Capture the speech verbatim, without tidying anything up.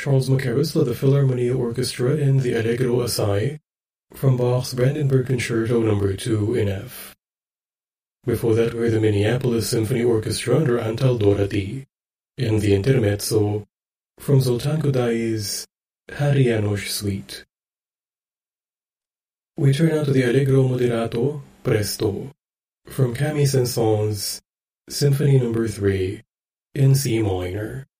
Charles Mackerras led the Philharmonia Orchestra in the Allegro Assai from Bach's Brandenburg Concerto number two in F. Before that were the Minneapolis Symphony Orchestra under Antal Dorati in the Intermezzo from Zoltán Kodai's Háry János Suite. We turn now to the Allegro Moderato, Presto, from Camille Saint-Saëns' Symphony number three in C minor.